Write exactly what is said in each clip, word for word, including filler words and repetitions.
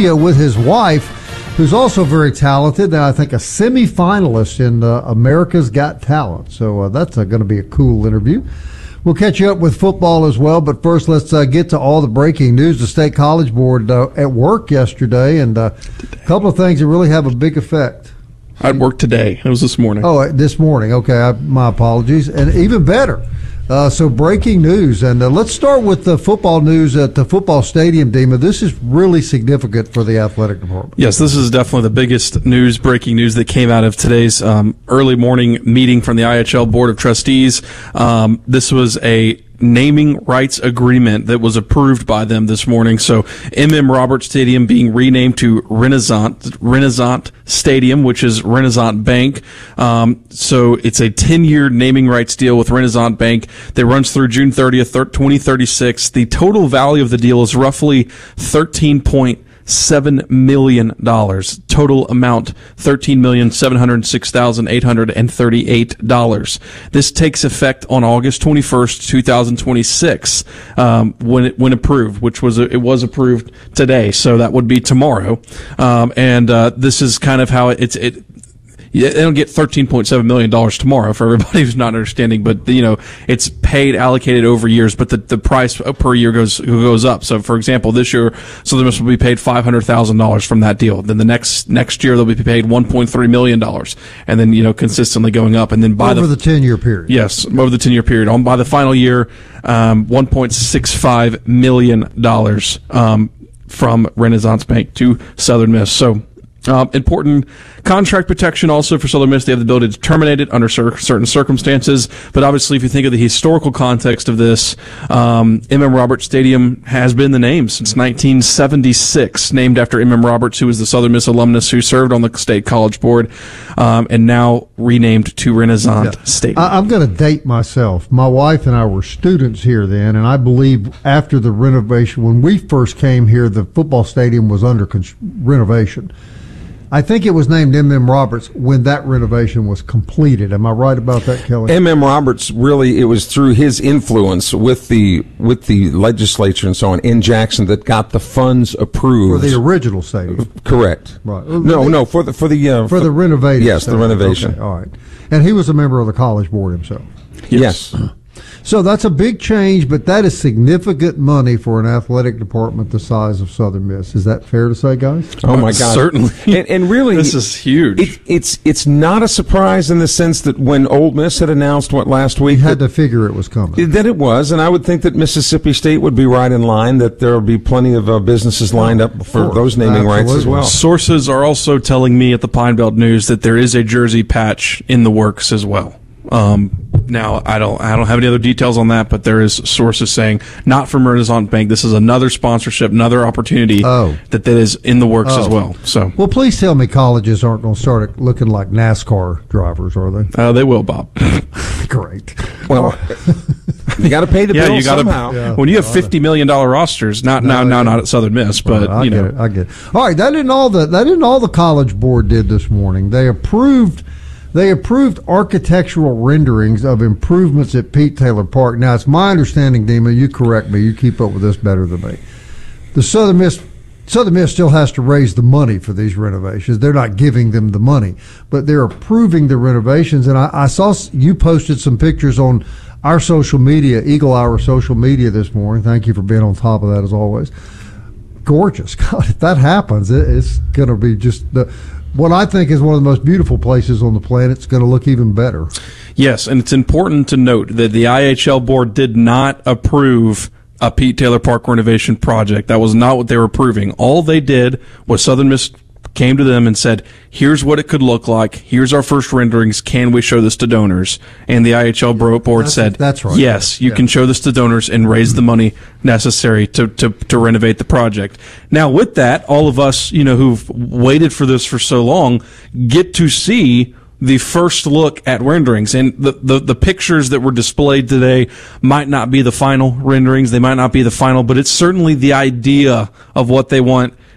studio with his wife, who's also very talented, and I think a semifinalist in uh, America's Got Talent. So uh, that's uh, going to be a cool interview. We'll catch you up with football as well, but first let's uh, get to all the breaking news. The State College Board uh, at work yesterday, and uh, a couple of things that really have a big effect. I'd work today. It was this morning. Oh, this morning. Okay, I, my apologies. And even better. Uh, so breaking news, and uh, let's start with the football news at the football stadium, Dima. This is really significant for the athletic department. Yes, this is definitely the biggest news, breaking news that came out of today's um, early morning meeting from the I H L Board of Trustees. Um, this was a naming rights agreement that was approved by them this morning. So M M Roberts Stadium being renamed to Renaissance Renaissance Stadium, which is Renaissance Bank. Um, so it's a ten-year naming rights deal with Renaissance Bank that runs through June thirtieth, twenty thirty-six. The total value of the deal is roughly thirteen point seven million dollars. Total amount thirteen million seven hundred six thousand eight hundred thirty-eight dollars. This takes effect on August twenty-first, twenty twenty-six, um, when it, when approved, which was it was approved today, so that would be tomorrow. Um, and uh, this is kind of how it's it. Yeah, they don't get thirteen point seven million dollars tomorrow, for everybody who's not understanding, but, you know, it's paid, allocated over years, but the, the price per year goes goes up. So, for example, this year, Southern Miss will be paid five hundred thousand dollars from that deal. Then the next next year, they'll be paid one point three million dollars, and then, you know, consistently going up. And then by over the, the ten-year period. Yes, over the ten-year period. On by the final year, um, one point six five million dollars um, from Renaissance Bank to Southern Miss. So, Um, important contract protection also for Southern Miss. They have the ability to terminate it under cer- certain circumstances. But obviously, if you think of the historical context of this, um, M M Roberts Stadium has been the name since nineteen seventy-six, named after M M Roberts, who was the Southern Miss alumnus who served on the State College Board, um, and now renamed to Renaissance Yeah. Stadium. I, I'm going to date myself. My wife and I were students here then, and I believe after the renovation, when we first came here, the football stadium was under con- renovation. I think it was named M M Roberts when that renovation was completed. Am I right about that, Kelly? M M Roberts, really, it was through his influence with the with the legislature and so on in Jackson that got the funds approved For the original stadium. Correct. Right. No, no, for the for the uh, For the renovated Yes, the stadium. renovation. Okay, all right. And he was a member of the College Board himself. Yes. So that's a big change, but that is significant money for an athletic department the size of Southern Miss. Is that fair to say, guys? Oh my God! Certainly. And, and really, this is huge. It, it's it's not a surprise in the sense that when Ole Miss had announced what last week, You had that, to figure it was coming. that it was, and I would think that Mississippi State would be right in line. That there will be plenty of uh, businesses lined up for course. those naming rights as Absolutely. well. Sources are also telling me at the Pine Belt News that there is a jersey patch in the works as well. Um, now I don't, I don't have any other details on that, but there is sources saying not from Renaissance Bank. This is another sponsorship, another opportunity Oh. that that is in the works Oh. as well. So, Well, please tell me colleges aren't going to start looking like NASCAR drivers, are they? uh, they will, Bob. Great. Well, you got to pay the yeah, bill you got somehow. to. When you have fifty million dollar rosters, not now, now, not at Southern Miss, but I you get know, it. I get it. All right, that isn't all the that isn't all the College Board did this morning. They approved they approved architectural renderings of improvements at Pete Taylor Park. Now, it's my understanding, Dima, you correct me, you keep up with this better than me. The Southern Miss Southern Miss still has to raise the money for these renovations. They're not giving them the money, but they're approving the renovations. And I, I saw you posted some pictures on our social media, Eagle Hour social media this morning. Thank you for being on top of that as always. Gorgeous. God, if that happens, it, it's going to be just the, what I think is one of the most beautiful places on the planet. It's going to look even better. yes, and it's important to note that the I H L board did not approve a Pete Taylor Park renovation project. That was not what they were approving. All they did was Southern Miss came to them and said, here's what it could look like. Here's our first renderings. Can we show this to donors? And the I H L board That's- said, that's right. yes, you Yeah. can show this to donors and raise the money necessary to, to, to renovate the project. Now, with that, all of us, you know, who've waited for this for so long get to see the first look at renderings. And the, the, the pictures that were displayed today might not be the final renderings. They might not be the final, but it's certainly the idea of what they want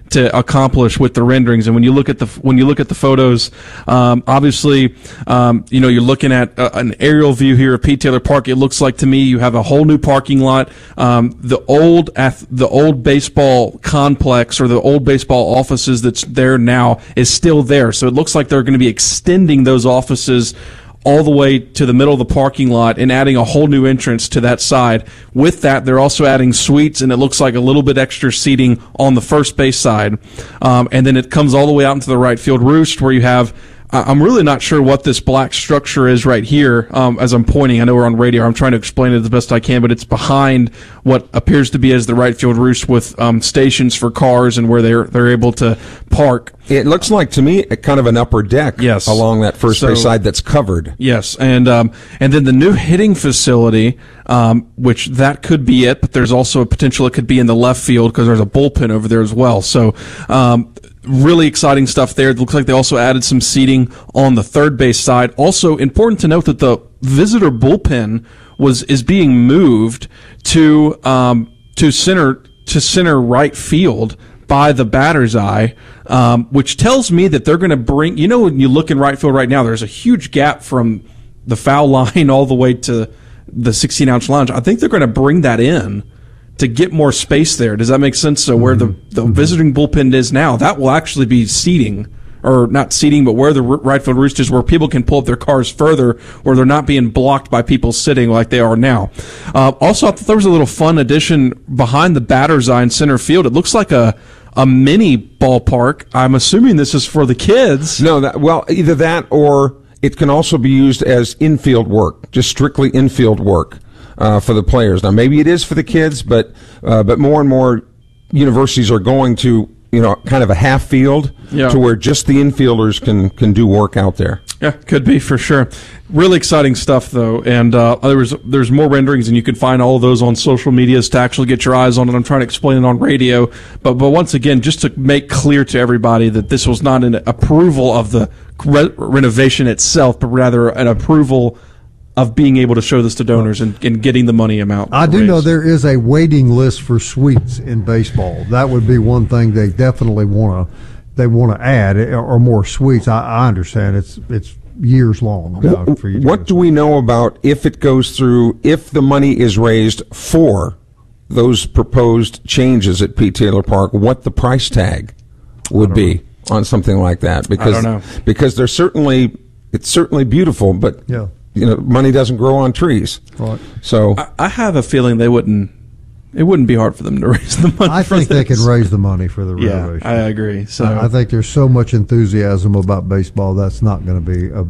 to accomplish with the renderings. And when you look at the when you look at the photos, um, obviously, um, you know, you're looking at a, an aerial view here of Pete Taylor Park. It looks like to me you have a whole new parking lot. Um, the old the old baseball complex or the old baseball offices that's there now is still there. So it looks like they're going to be extending those offices all the way to the middle of the parking lot and adding a whole new entrance to that side. With that, they're also adding suites, and it looks like a little bit extra seating on the first base side. Um, and then it comes all the way out into the right field roost where you have I'm really not sure what this black structure is right here. Um, as I'm pointing, I know we're on radio. I'm trying to explain it the best I can, but it's behind what appears to be as the right field roost with um, stations for cars and where they're they're able to park. It looks like to me a kind of an upper deck, yes, along that first so, base side that's covered. Yes, and um, and then the new hitting facility, um, which that could be it, but there's also a potential it could be in the left field because there's a bullpen over there as well. So. Um, Really exciting stuff there. It looks like they also added some seating on the third base side. Also important to note that the visitor bullpen was is being moved to um, to center to center right field by the batter's eye, um, which tells me that they're going to bring. You know, when you look in right field right now, there's a huge gap from the foul line all the way to the sixteen ounce lounge. I think they're going to bring that in to get more space there. Does that make sense? So where the, the visiting bullpen is now, that will actually be seating, or not seating, but where the right field roost is, where people can pull up their cars further, where they're not being blocked by people sitting like they are now. Uh, also, I thought there was a little fun addition behind the batter's eye in center field. It looks like a a mini ballpark. I'm assuming this is for the kids. No, that, well, either that or it can also be used as infield work, just strictly infield work. Uh, for the players. Now, maybe it is for the kids, but uh, but more and more universities are going to, you know, kind of a half field yeah. to where just the infielders can, can do work out there. Yeah, could be for sure. Really exciting stuff, though, and uh, there was there's more renderings, and you can find all of those on social medias to actually get your eyes on it. I'm trying to explain it on radio, but but once again, just to make clear to everybody that this was not an approval of the re- renovation itself, but rather an approval of being able to show this to donors and, and getting the money amount. I do raised. know there is a waiting list for suites in baseball. That would be one thing they definitely want to they want to add, or more suites. I, I understand it's it's years long. Uh, for you what do we know about if it goes through, if the money is raised for those proposed changes at Pete Taylor Park, what the price tag would be know. on something like that? Because I don't know. because they're certainly it's certainly beautiful, but yeah. you know, money doesn't grow on trees. Right. So I, I have a feeling they wouldn't. It wouldn't be hard for them to raise the money. I for think this. they can raise the money for the yeah, renovation. I agree. So I, I think there's so much enthusiasm about baseball that's not going to be a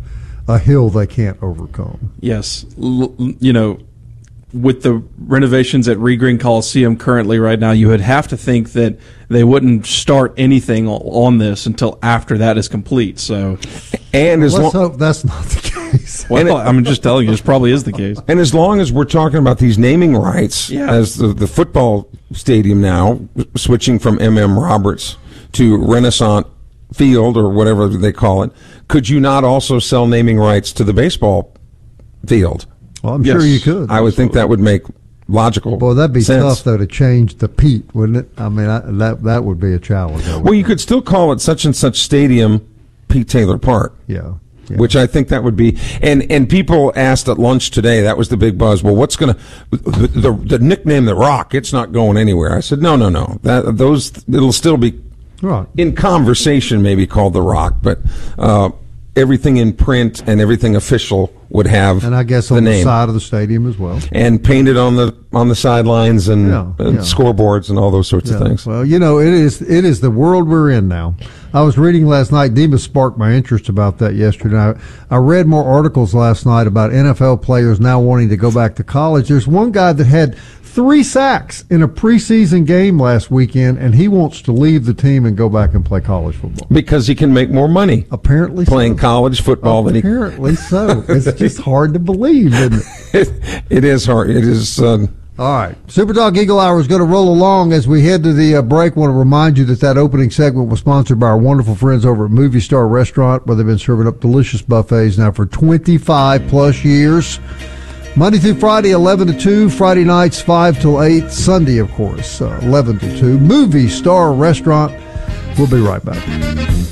a hill they can't overcome. Yes, L- you know, with the renovations at Regreen Coliseum currently right now, you would have to think that they wouldn't start anything on this until after that is complete. So, and well, as let's long, hope that's not the case. Well, it, I'm just telling you, this probably is the case. And as long as we're talking about these naming rights, yeah. as the, the football stadium now, switching from M M Roberts to Renaissance Field or whatever they call it, could you not also sell naming rights to the baseball field? Well, I'm yes. sure you could. I would think that would make logical Boy, that'd be sense. tough, though, to change the Pete, wouldn't it? I mean, I, that that would be a challenge. Well, you could still call it such and such stadium Pete Taylor Park. Yeah. Yeah. Which I think that would be, and and people asked at lunch today. That was the big buzz. Well, what's going to the, the the nickname the Rock? It's not going anywhere. I said no, no, no. That those it'll still be right in conversation, maybe called the Rock, but uh, everything in print and everything official would have and I guess the on name. the side of the stadium as well, and painted on the on the sidelines and, yeah, and yeah. scoreboards and all those sorts yeah. of things. Well, you know, it is it is the world we're in now. I was reading last night. Demas sparked my interest about that yesterday. I, I read more articles last night about N F L players now wanting to go back to college. There's one guy that had three sacks in a preseason game last weekend, and he wants to leave the team and go back and play college football. Because he can make more money Apparently playing so. college football than he Apparently so. It's just hard to believe, isn't it? it, it is hard. It is. Uh, All right. Superdog Eagle Hour is going to roll along as we head to the uh, break. I want to remind you that that opening segment was sponsored by our wonderful friends over at Movie Star Restaurant, where they've been serving up delicious buffets now for twenty-five plus years. Monday through Friday, eleven to two. Friday nights, five till eight. Sunday, of course, uh, eleven to two. Movie Star Restaurant. We'll be right back.